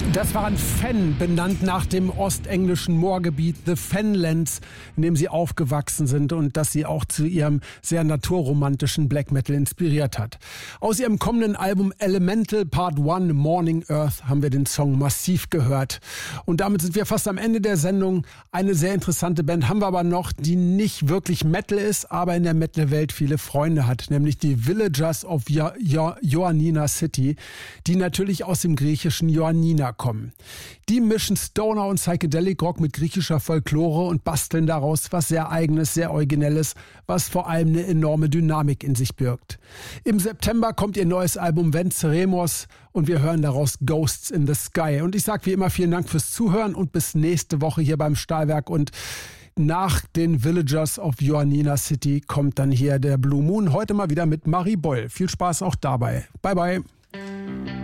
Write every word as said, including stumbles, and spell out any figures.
Das waren Fen, benannt nach dem ostenglischen Moorgebiet The Fenlands, in dem sie aufgewachsen sind und das sie auch zu ihrem sehr naturromantischen Black Metal inspiriert hat. Aus ihrem kommenden Album Elemental Part eins Morning Earth haben wir den Song Massiv gehört. Und damit sind wir fast am Ende der Sendung. Eine sehr interessante Band haben wir aber noch, die nicht wirklich Metal ist, aber in der Metal-Welt viele Freunde hat, nämlich die Villagers of jo- jo- Ioannina City, die natürlich aus dem griechischen Ioannina kommen. Die mischen Stoner und Psychedelic Rock mit griechischer Folklore und basteln daraus was sehr Eigenes, sehr Originelles, was vor allem eine enorme Dynamik in sich birgt. Im September kommt ihr neues Album Venceremos und wir hören daraus Ghosts in the Sky. Und ich sage wie immer vielen Dank fürs Zuhören und bis nächste Woche hier beim Stahlwerk. Und nach den Villagers of Ioannina City kommt dann hier der Blue Moon, heute mal wieder mit Marie Boll. Viel Spaß auch dabei. Bye bye.